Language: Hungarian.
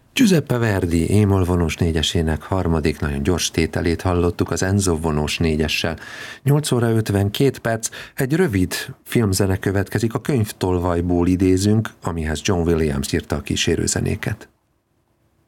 Giuseppe Verdi émol vonós négyesének harmadik nagyon gyors tételét hallottuk az Enzo vonós négyessel. 8 óra 52 perc, egy rövid filmzene következik, a könyvtolvajból idézünk, amihez John Williams írta a kísérőzenéket.